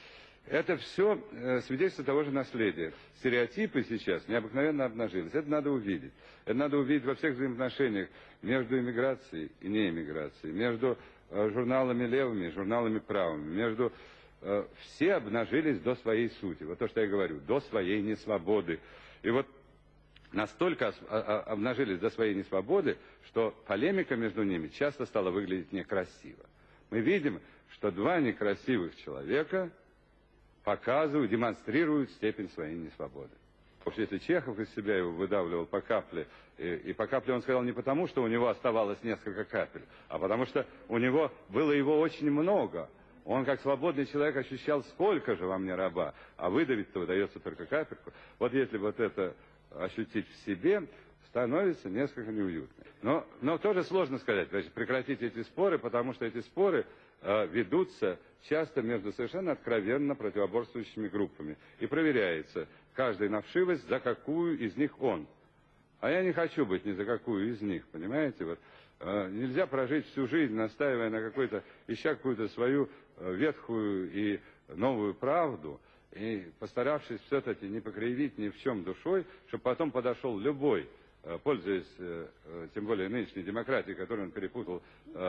Это все э, свидетельство того же наследия. Стереотипы сейчас необыкновенно обнажились. Это надо увидеть. Это надо увидеть во всех взаимоотношениях между эмиграцией и неэмиграцией, между э, журналами левыми и журналами правыми, между... Э, все обнажились до своей сути. Вот то, что я говорю, до своей несвободы. И вот настолько обнажились до своей несвободы, что полемика между ними часто стала выглядеть некрасиво. Мы видим, что два некрасивых человека показывают, демонстрируют степень своей несвободы. Потому что если Чехов из себя его выдавливал по капле, и, и по капле он сказал не потому, что у него оставалось несколько капель, а потому что у него было его очень много. Он, как свободный человек, ощущал, сколько же во мне раба, а выдавить-то выдается только капельку. Вот если вот это ощутить в себе, становится несколько неуютно. Но, но тоже сложно сказать, значит, прекратить эти споры, потому что эти споры э, ведутся часто между совершенно откровенно противоборствующими группами. И проверяется каждый на вшивость, за какую из них он. А я не хочу быть ни за какую из них, понимаете? Вот, э, нельзя прожить всю жизнь, настаивая на какой-то, ища какую-то свою э, ветхую и новую правду, и постаравшись все-таки не покривить ни в чем душой, чтобы потом подошел любой, пользуясь, тем более нынешней демократией, которую он перепутал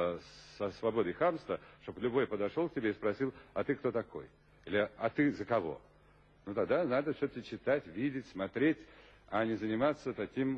со свободой хамства, чтобы любой подошел к тебе и спросил, а ты кто такой? Или а ты за кого? Ну тогда надо все-таки читать, видеть, смотреть, а не заниматься таким,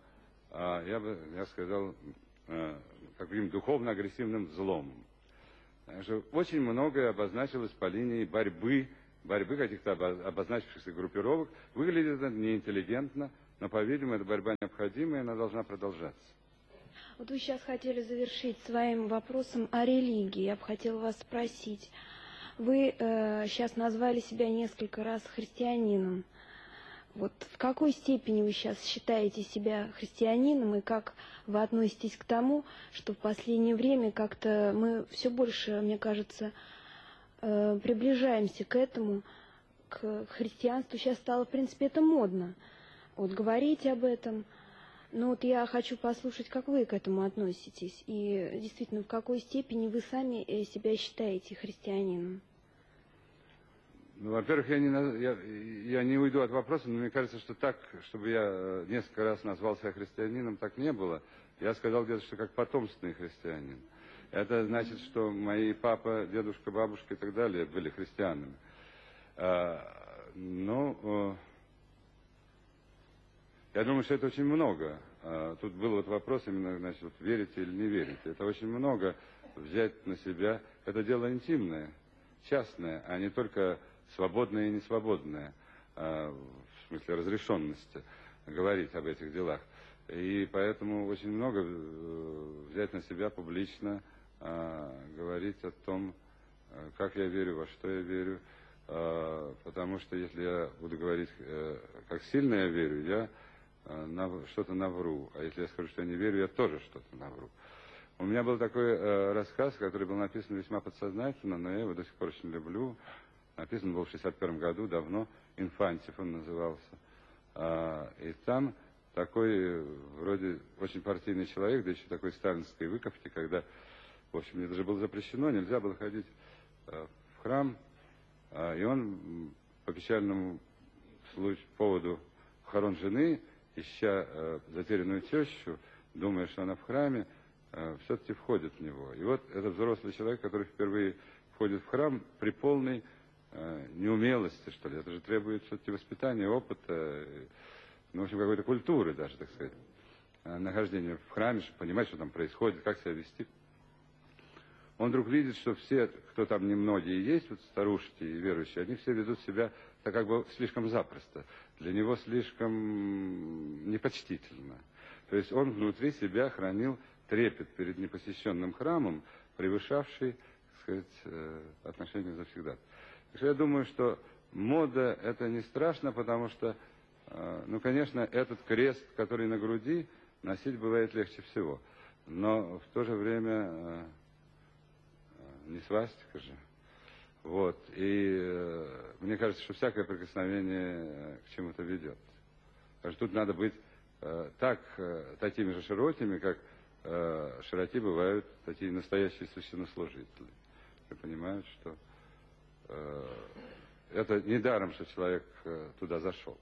я бы я сказал, каким духовно-агрессивным злом. Очень многое обозначилось по линии борьбы борьбы каких-то обозначившихся группировок. Выглядит это неинтеллигентно, но, по-видимому, эта борьба необходима, и она должна продолжаться. Вот вы сейчас хотели завершить своим вопросом о религии. Я бы хотела вас спросить. Вы э, сейчас назвали себя несколько раз христианином. Вот в какой степени вы сейчас считаете себя христианином, и как вы относитесь к тому, что в последнее время как-то мы все больше, мне кажется, э, приближаемся к этому, к христианству. Сейчас стало, в принципе, это модно. Вот говорить об этом. Но вот я хочу послушать, как вы к этому относитесь, и действительно, в какой степени вы сами себя считаете христианином. Ну, во-первых, я не, я, я не уйду от вопроса, но мне кажется, что так, чтобы я несколько раз назвал себя христианином, так не было. Я сказал где-то, что как потомственный христианин. Это значит, что мои папа, дедушка, бабушка и так далее были христианами. А, ну, я думаю, что это очень много. А, тут был вот вопрос именно, значит, вот, верите или не верите. Это очень много взять на себя. Это дело интимное, частное, а не только свободное и несвободное, а, в смысле разрешенности говорить об этих делах. И поэтому очень много взять на себя публично, а, говорить о том, как я верю, во что я верю. А, потому что если я буду говорить, как сильно я верю, я а, что-то навру. А если я скажу, что я не верю, я тоже что-то навру. У меня был такой э, рассказ, который был написан весьма подсознательно, но я его до сих пор очень люблю. Написан был в шестьдесят первом году, давно. «Инфантьев» он назывался. А, и там такой, вроде, очень партийный человек, да еще такой сталинской выковки, когда, в общем, это же было запрещено, нельзя было ходить а, в храм. А, и он по печальному случаю, поводу похорон жены, ища а, затерянную тещу, думая, что она в храме, все-таки входит в него. И вот этот взрослый человек, который впервые входит в храм при полной э, неумелости, что ли. Это же требует все-таки воспитания, опыта, ну, в общем, какой-то культуры даже, так сказать. Нахождение в храме, чтобы понимать, что там происходит, как себя вести. Он вдруг видит, что все, кто там немногие есть, вот старушки и верующие, они все ведут себя так как бы слишком запросто. Для него слишком непочтительно. То есть он внутри себя хранил трепет перед непосещенным храмом, превышавший, так сказать, отношения завсегда. Так что я думаю, что мода это не страшно, потому что, ну, конечно, этот крест, который на груди, носить бывает легче всего. Но в то же время не свастика же. Вот. И мне кажется, что всякое прикосновение к чему-то ведет. Так что тут надо быть так, такими же широкими, как широки бывают такие настоящие священнослужители. Все понимают, что э, это не даром, что человек э, туда зашел.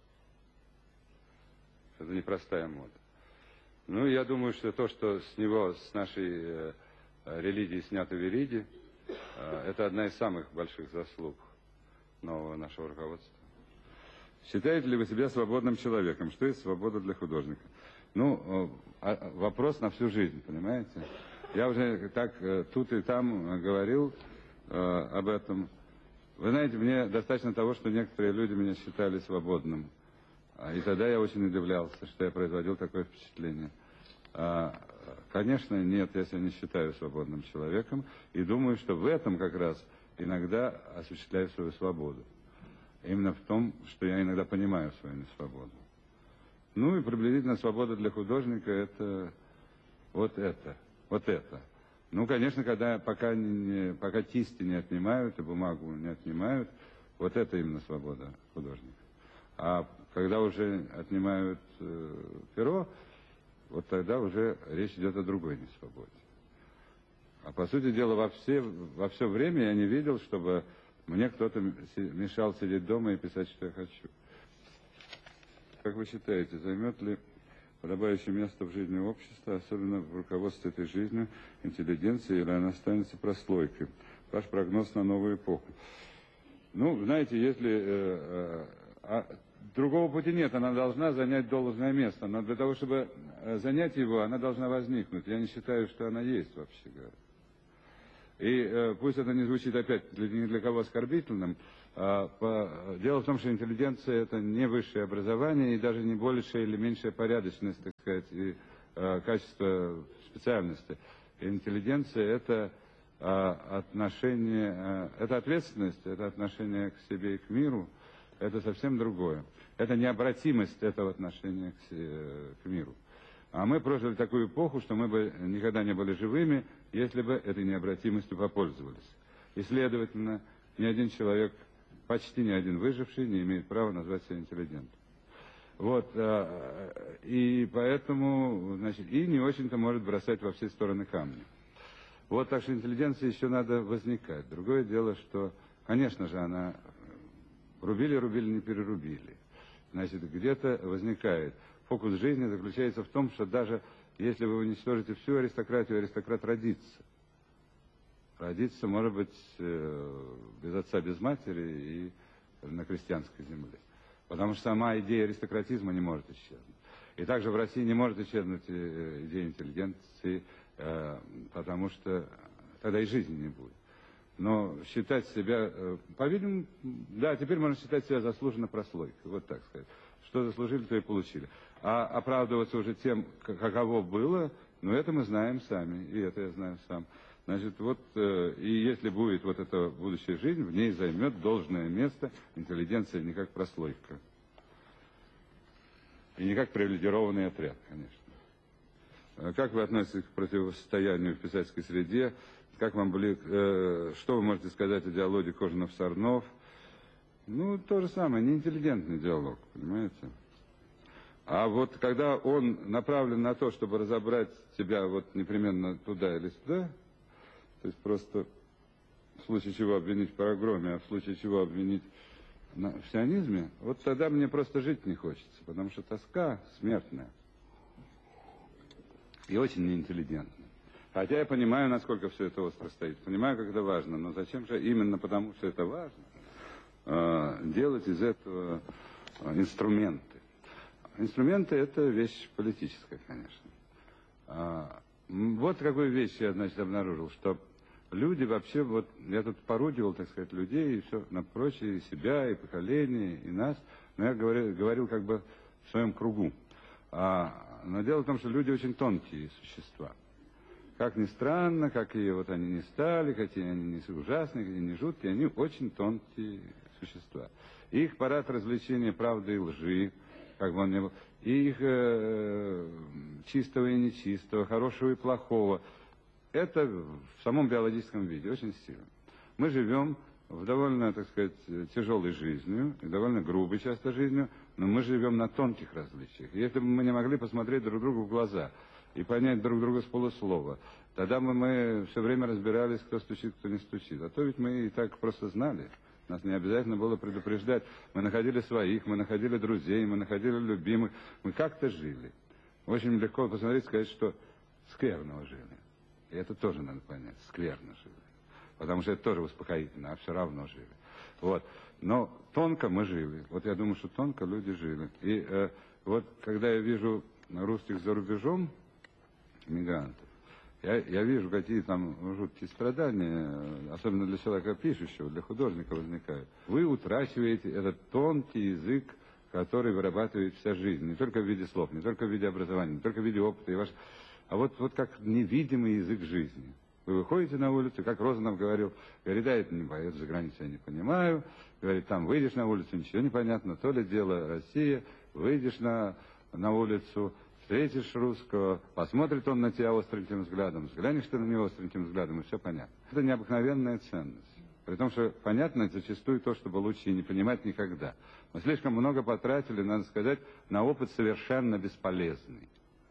Это непростая мода. Ну, я думаю, что то, что с него, с нашей э, религии снято вериги, э, это одна из самых больших заслуг нового нашего руководства. Считаете ли вы себя свободным человеком? Что есть свобода для художника? Ну, вопрос на всю жизнь, понимаете? Я уже так тут и там говорил э, об этом. Вы знаете, мне достаточно того, что некоторые люди меня считали свободным. И тогда я очень удивлялся, что я производил такое впечатление. А, конечно, нет, я себя не считаю свободным человеком. И думаю, что в этом как раз иногда осуществляю свою свободу. Именно в том, что я иногда понимаю свою несвободу. Ну и приблизительно свобода для художника это вот это, вот это. Ну, конечно, когда пока, не, пока кисти не отнимают и бумагу не отнимают, вот это именно свобода художника. А когда уже отнимают э, перо, вот тогда уже речь идет о другой несвободе. А по сути дела, во все, во все время я не видел, чтобы мне кто-то мешал сидеть дома и писать, что я хочу. Как вы считаете, займет ли подобающее место в жизни общества, особенно в руководстве этой жизнью, интеллигенции, или она останется прослойкой? Ваш прогноз на новую эпоху. Ну, знаете, если... Э, э, другого пути нет, она должна занять должное место, но для того, чтобы занять его, она должна возникнуть. Я не считаю, что она есть, вообще говоря. И э, пусть это не звучит опять ни для кого оскорбительным, А, по... Дело в том, что интеллигенция – это не высшее образование и даже не большая или меньшая порядочность, так сказать, и а, качество специальности. Интеллигенция – это а, отношение, а, это ответственность, это отношение к себе и к миру, это совсем другое. Это необратимость этого отношения к, к миру. А мы прожили такую эпоху, что мы бы никогда не были живыми, если бы этой необратимостью попользовались. И, следовательно, ни один человек, почти ни один выживший, не имеет права назвать себя интеллигентом. Вот, и поэтому, значит, и не очень-то может бросать во все стороны камни. Вот, так что интеллигенция еще надо возникать. Другое дело, что, конечно же, она рубили-рубили, не перерубили. Значит, где-то возникает. Фокус жизни заключается в том, что даже если вы уничтожите всю аристократию, аристократ родится. Родиться, может быть, без отца, без матери и на крестьянской земле. Потому что сама идея аристократизма не может исчезнуть. И также в России не может исчезнуть идея интеллигенции, потому что тогда и жизни не будет. Но считать себя, по-видимому, да, теперь можно считать себя заслуженно прослойкой, вот так сказать. Что заслужили, то и получили. А оправдываться уже тем, каково было, ну, это мы знаем сами, и это я знаю сам. Значит, вот, э, и если будет вот эта будущая жизнь, в ней займет должное место интеллигенция не как прослойка. И не как привилегированный отряд, конечно. Как вы относитесь к противостоянию в писательской среде? Как вам были, э, что вы можете сказать о диалоге Кожанов-Сарнов? Ну, то же самое, неинтеллигентный диалог, понимаете? А вот когда он направлен на то, чтобы разобрать тебя вот непременно туда или сюда, то есть просто в случае чего обвинить в погроме, а в случае чего обвинить в сионизме, вот тогда мне просто жить не хочется, потому что тоска смертная и очень неинтеллигентная. Хотя я понимаю, насколько все это остро стоит, понимаю, как это важно, но зачем же именно потому, что это важно, делать из этого инструменты. Инструменты – это вещь политическая, конечно. Вот какую вещь я, значит, обнаружил, что люди вообще, вот я тут порудивал, так сказать, людей и все на прочее, и себя, и поколение, и нас, но я говорил, говорил как бы в своем кругу. А, но дело в том, что люди очень тонкие существа. Как ни странно, какие вот они не стали, какие они не ужасные, какие не жуткие, они очень тонкие существа. Их парад развлечения правды и лжи, как бы он ни был, и их э, чистого и нечистого, хорошего и плохого, это в самом биологическом виде очень сильно. Мы живем в довольно, так сказать, тяжелой жизнью, и довольно грубой часто жизнью, но мы живем на тонких различиях. И если бы мы не могли посмотреть друг другу в глаза и понять друг друга с полуслова, тогда бы мы все время разбирались, кто стучит, кто не стучит. А то ведь мы и так просто знали. Нас не обязательно было предупреждать. Мы находили своих, мы находили друзей, мы находили любимых. Мы как-то жили. Очень легко посмотреть и сказать, что скверно жили. И это тоже надо понять. Скверно жили. Потому что это тоже успокоительно, а все равно жили. Вот. Но тонко мы жили. Вот я думаю, что тонко люди жили. И э, вот когда я вижу русских за рубежом, мигрантов, Я, я вижу, какие там жуткие страдания, особенно для человека пишущего, для художника возникают. Вы утрачиваете этот тонкий язык, который вырабатывает вся жизнь. Не только в виде слов, не только в виде образования, не только в виде опыта, и ваш... а вот, вот как невидимый язык жизни. Вы выходите на улицу, как Розанов говорил, говорит, да, это не поеду за границу, я не понимаю. Говорит, там выйдешь на улицу, ничего не понятно, то ли дело Россия, выйдешь на, на улицу, встретишь русского, посмотрит он на тебя остреньким взглядом, взглянешь ты на него остреньким взглядом, и все понятно. Это необыкновенная ценность. При том, что понятно зачастую то, чтобы лучше и не понимать никогда. Мы слишком много потратили, надо сказать, на опыт совершенно бесполезный.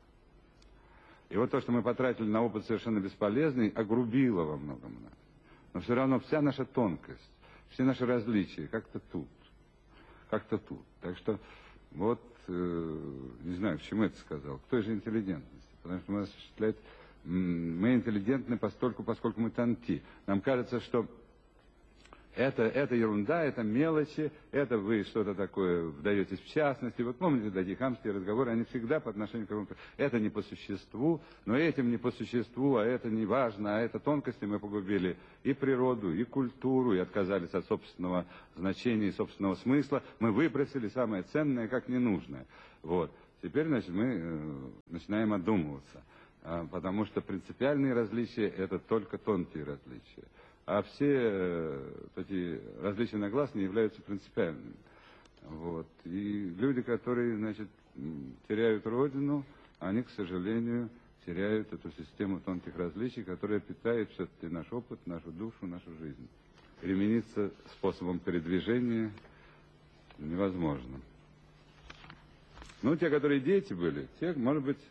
И вот то, что мы потратили на опыт совершенно бесполезный, огрубило во многом нас. Но все равно вся наша тонкость, все наши различия как-то тут. Как-то тут. Так что вот, э, не знаю, к чему это сказал, к той же интеллигентности. Потому что мы осуществляем, мы интеллигентны постольку, поскольку мы тонки. Нам кажется, что Это, это ерунда, это мелочи, это вы что-то такое вдаетесь в частности. Вот помните такие хамские разговоры, они всегда по отношению к кому-то. Это не по существу, но этим не по существу, а это не важно, а это тонкости мы погубили и природу, и культуру, и отказались от собственного значения и собственного смысла. Мы выбросили самое ценное как ненужное. Вот. Теперь, значит, мы э, начинаем одумываться, э, потому что принципиальные различия – это только тонкие различия. А все э, такие различия на глаз не являются принципиальными. Вот. И люди, которые, значит, теряют родину, они, к сожалению, теряют эту систему тонких различий, которая питает все-таки наш опыт, нашу душу, нашу жизнь. Перемениться способом передвижения невозможно. Ну, те, которые дети были, те, может быть,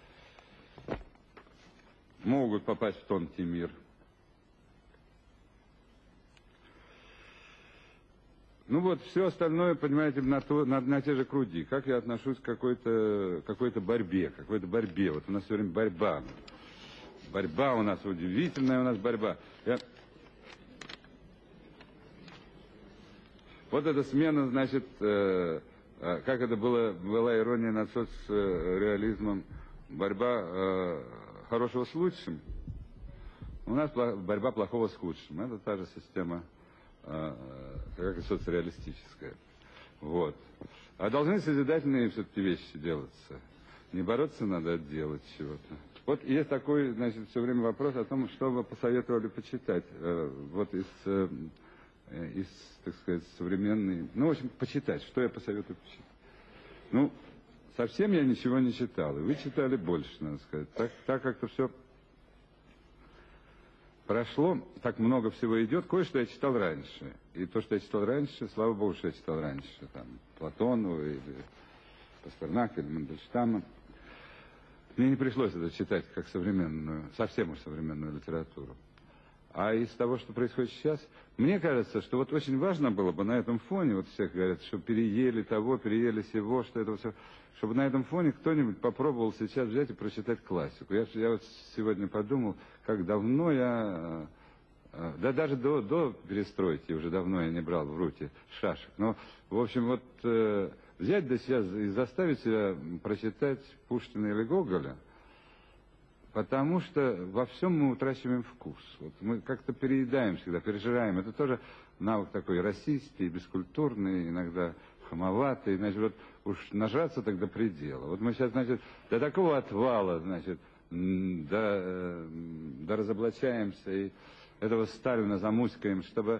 могут попасть в тонкий мир. Ну вот, все остальное, понимаете, на, то, на, на те же круги. Как я отношусь к какой-то какой-то борьбе, какой-то борьбе. Вот у нас все время борьба. Борьба у нас, удивительная у нас борьба. Я... Вот эта смена, значит, э, э, как это было, была ирония над соцреализмом, борьба э, хорошего с лучшим. У нас борьба плохого с худшим. Это та же система, как и соцреалистическая. Вот. А должны созидательные все-таки вещи делаться. Не бороться надо, а делать чего-то. Вот есть такой, значит, все время вопрос о том, что вы посоветовали почитать. Вот из, из, так сказать, современной... Ну, в общем, почитать. Что я посоветую почитать? Ну, совсем я ничего не читал. И вы читали больше, надо сказать. Так, так как-то все... Прошло, так много всего идет, кое-что я читал раньше. И то, что я читал раньше, слава богу, что я читал раньше. Там, Платонова или Пастернака, или Мандельштама. Мне не пришлось это читать как современную, совсем уж современную литературу. А из того, что происходит сейчас, мне кажется, что вот очень важно было бы на этом фоне, вот всех говорят, что переели того, переели сего, что это все... Чтобы на этом фоне кто-нибудь попробовал сейчас взять и прочитать классику. Я, я вот сегодня подумал, как давно я, да даже до, до перестройки уже давно я не брал в руки шашек. Но, в общем, вот э, взять да сейчас и заставить себя прочитать Пушкина или Гоголя, потому что во всем мы утрачиваем вкус. Вот мы как-то переедаем всегда, пережираем. Это тоже навык такой расистский, бескультурный, иногда хамоватый. Значит, вот уж нажраться так до предела. Вот мы сейчас, значит, до такого отвала, значит, до, до разоблачаемся и этого Сталина замуськаем, чтобы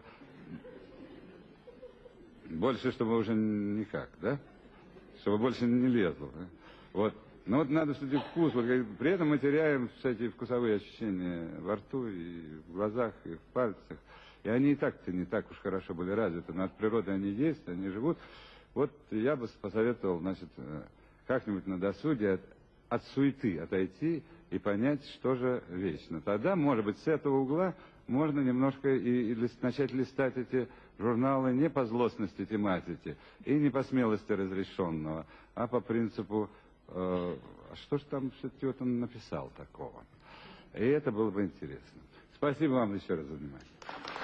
больше, чтобы уже никак, да? Чтобы больше не лезло. Да? Вот. Но вот надо все-таки вкус. Вот, при этом мы теряем всякие вкусовые ощущения во рту, и в глазах, и в пальцах. И они и так-то не так уж хорошо были развиты. Но от природы они есть, они живут. Вот я бы посоветовал, значит, как-нибудь на досуге от, от суеты отойти и понять, что же вечно. Тогда, может быть, с этого угла можно немножко и, и начать листать эти журналы не по злостности тематики и не по смелости разрешенного, а по принципу, э, что же там все-таки вот он написал такого. И это было бы интересно. Спасибо вам еще раз за внимание.